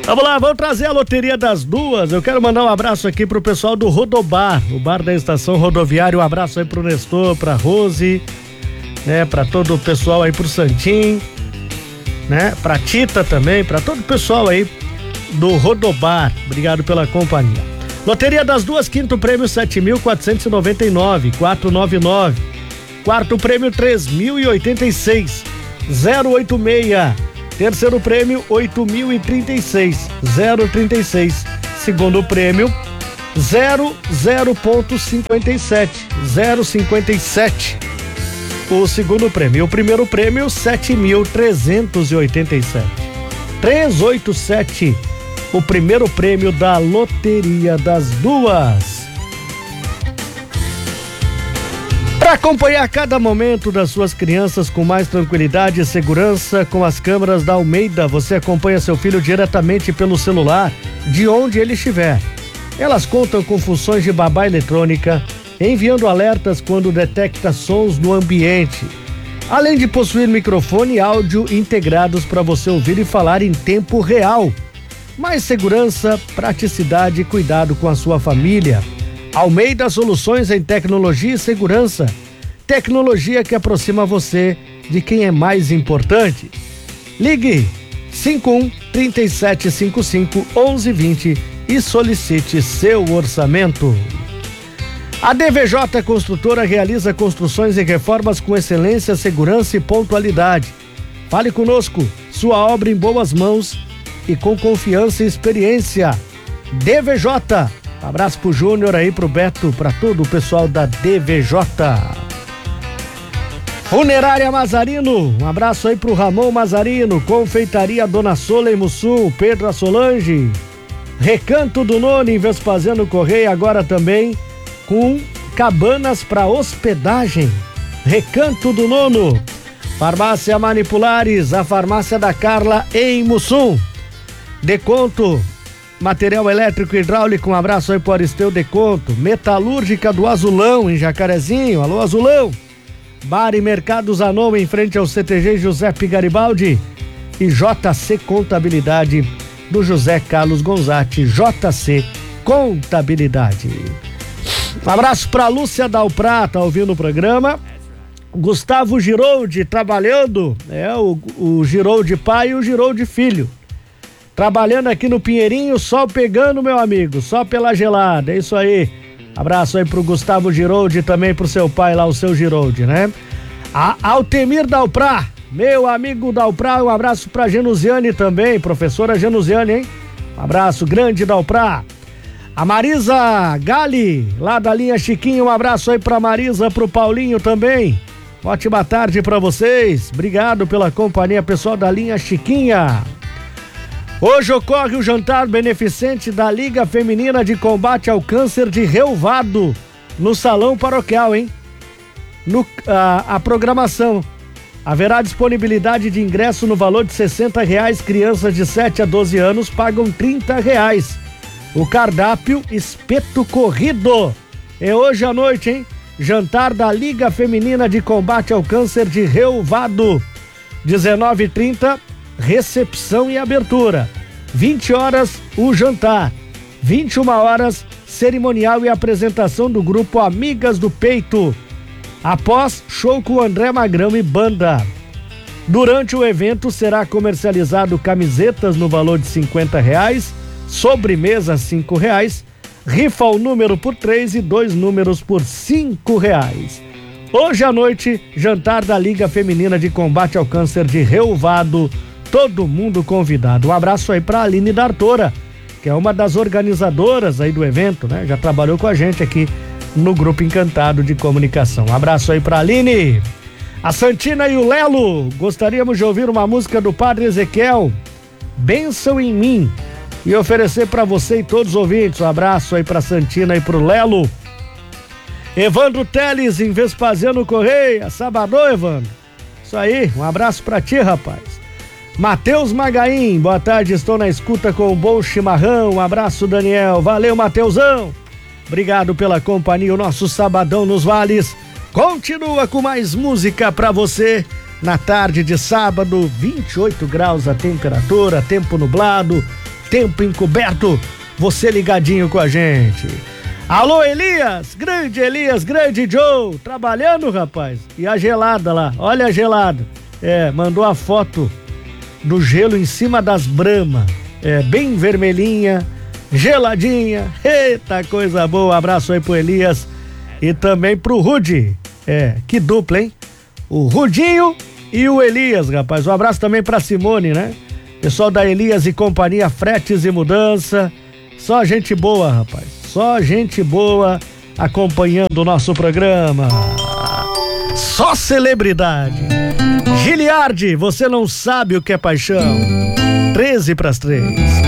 Vamos lá, vamos trazer a loteria das duas. Eu quero mandar um abraço aqui pro pessoal do Rodobar, o bar da estação rodoviária. Um abraço aí pro Nestor, pra Rose, né? Pra todo o pessoal aí, pro Santim, né? Pra Tita também, pra todo o pessoal aí do Rodobar. Obrigado pela companhia. Loteria das duas, quinto prêmio 7.499, 499. Quarto prêmio 3.086, 086. Terceiro prêmio 8.036, 036. Segundo prêmio 00.57, 057. O segundo prêmio. O primeiro prêmio 7.387, 387. O primeiro prêmio da loteria das duas. Para acompanhar cada momento das suas crianças com mais tranquilidade e segurança, com as câmeras da Almeida, você acompanha seu filho diretamente pelo celular, de onde ele estiver. Elas contam com funções de babá eletrônica, enviando alertas quando detecta sons no ambiente, além de possuir microfone e áudio integrados para você ouvir e falar em tempo real. Mais segurança, praticidade e cuidado com a sua família. Almeida Soluções em Tecnologia e Segurança. Tecnologia que aproxima você de quem é mais importante. Ligue 51-3755-1120 e solicite seu orçamento. A DVJ Construtora realiza construções e reformas com excelência, segurança e pontualidade. Fale conosco, sua obra em boas mãos e com confiança e experiência. DVJ. Um abraço pro Júnior aí, pro Beto, pra todo o pessoal da DVJ. Funerária Mazarino, um abraço aí pro Ramon Mazarino, Confeitaria Dona Sola em Mussum, Pedro Solange, Recanto do Nono em Vespasiano Correia, agora também com cabanas para hospedagem. Recanto do Nono. Farmácia Manipulares, a farmácia da Carla em Mussum. Deconto material elétrico e hidráulico, um abraço aí pro Aristeu Deconto. Metalúrgica do Azulão, em Jacarezinho, alô Azulão. Bar e Mercado Zanon, em frente ao CTG Giuseppe Garibaldi. E JC Contabilidade, do José Carlos Gonzatti. JC Contabilidade. Um abraço pra Lúcia Dalprá, tá ouvindo o programa. Gustavo Giroldi, trabalhando, o Giroldi pai e o Giroldi filho. Trabalhando aqui no Pinheirinho, sol pegando, meu amigo, só pela gelada, é isso aí. Abraço aí pro Gustavo Giroldi, também pro seu pai lá, o seu Giroldi, né? A Altemir Dalprá, meu amigo Dalprá, um abraço pra Genuziane também, professora Genuziane, hein? Um abraço grande, Dalprá. A Marisa Gali, lá da linha Chiquinho, um abraço aí pra Marisa, pro Paulinho também. Ótima tarde pra vocês, obrigado pela companhia, pessoal da linha Chiquinha. Hoje ocorre o jantar beneficente da Liga Feminina de Combate ao Câncer de Rio Vado, no Salão Paroquial, hein? A programação. Haverá disponibilidade de ingresso no valor de R$60, crianças de 7 a 12 anos pagam R$30. O cardápio espeto corrido. É hoje à noite, hein? Jantar da Liga Feminina de Combate ao Câncer de Rio Vado. 19h30, recepção e abertura. 20 horas, o jantar. 21 horas, cerimonial e apresentação do grupo Amigas do Peito. Após, show com André Magrão e banda. Durante o evento será comercializado camisetas no valor de R$50, sobremesa R$5, rifa o número por 3 e 2 números por R$5. Hoje à noite, jantar da Liga Feminina de Combate ao Câncer de Rio Vado, todo mundo convidado. Um abraço aí pra Aline D'Artora, que é uma das organizadoras aí do evento, né? Já trabalhou com a gente aqui no Grupo Encantado de Comunicação. Um abraço aí pra Aline. A Santina e o Lelo, gostaríamos de ouvir uma música do Padre Ezequiel, Bênção em Mim, e oferecer pra você e todos os ouvintes. Um abraço aí pra Santina e pro Lelo. Evandro Teles, em Vespasiano Correia, sabadão, Evandro. Isso aí, um abraço pra ti, rapaz. Matheus Magaim, boa tarde, estou na escuta com o bom chimarrão. Um abraço, Daniel. Valeu, Mateusão. Obrigado pela companhia. O nosso sabadão nos vales continua com mais música pra você na tarde de sábado. 28 graus a temperatura, tempo nublado, tempo encoberto, você ligadinho com a gente. Alô, Elias, grande Joe, trabalhando, rapaz. E a gelada lá, olha a gelada. Mandou a foto do gelo em cima das Brahma. Bem vermelhinha, geladinha. Eita, coisa boa. Abraço aí pro Elias e também pro Rudy. Que dupla, hein? O Rudinho e o Elias, rapaz. Um abraço também pra Simone, né? Pessoal da Elias e Companhia Fretes e Mudança. Só gente boa, rapaz. Só gente boa acompanhando o nosso programa. Só celebridade. Giliardi, você não sabe o que é paixão. 13 para as 3.